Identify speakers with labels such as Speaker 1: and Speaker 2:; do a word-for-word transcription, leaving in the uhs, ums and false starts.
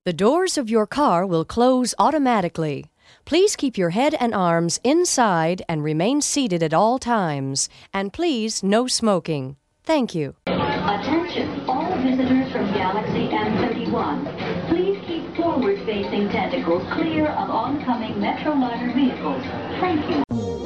Speaker 1: The doors of your car will close automatically. Please keep your head and arms inside and remain seated at all times. And please, no smoking. Thank you.
Speaker 2: Attention, all visitors from Galaxy M thirty-one. Please keep forward-facing tentacles clear of oncoming Metroliner vehicles. Thank you.